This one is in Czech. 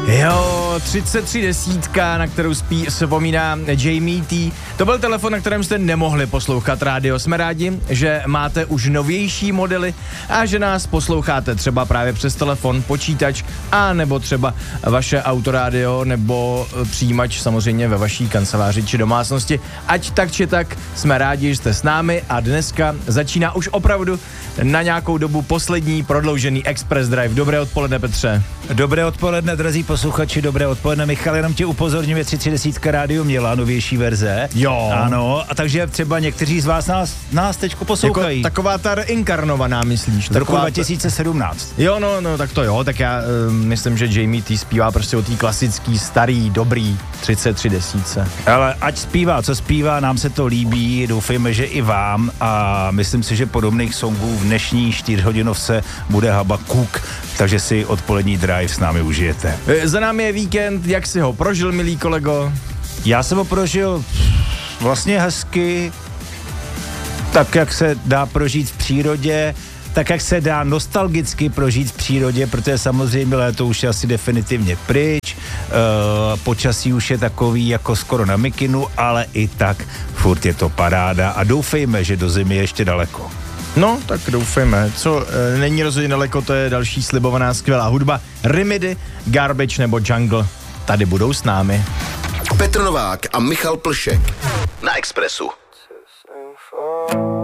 Jo, 33 desítka, na kterou vzpomíná Jamie T. To byl telefon, na kterém jste nemohli poslouchat rádio. Jsme rádi, že máte už novější modely a že nás posloucháte třeba právě přes telefon, počítač a nebo třeba vaše autorádio nebo přijímač samozřejmě ve vaší kanceláři či domácnosti. Ať tak či tak, jsme rádi, že jste s námi a dneska začíná už opravdu na nějakou dobu poslední prodloužený Express Drive. Dobré odpoledne, Petře. Dobré odpoledne, drazí posluchači, dobré odpoledne. Michal, jenom tě upozorňuji, 33 rádio měla novější verze. Jo. Ano, a takže třeba někteří z vás nás teďko poslouchají. Jako taková ta reinkarnovaná, myslíš? Z roku 2017. Jo, no, tak to jo, tak já myslím, že Jamie T zpívá prostě o té klasický, starý, dobrý 33 desíce. Ale ať zpívá, co zpívá, nám se to líbí, doufejme, že i vám a myslím si, že podobných songů v dnešní 4hodinovce bude Habakuk, takže si odpolední drive s námi užijete. Za námi je víkend, jak si ho prožil, milý kolego? Já jsem ho prožil vlastně hezky, tak jak se dá prožít v přírodě, tak jak se dá nostalgicky prožít v přírodě, protože samozřejmě léto už je asi definitivně pryč, počasí už je takový jako skoro na mikinu, ale i tak furt je to paráda a doufejme, že do zimy je ještě daleko. No, tak doufejme. Co není rozhodně daleko, to je další slibovaná skvělá hudba. Remedy, Garbage nebo Jungle tady budou s námi. Petr Novák a Michal Plšek na Expressu.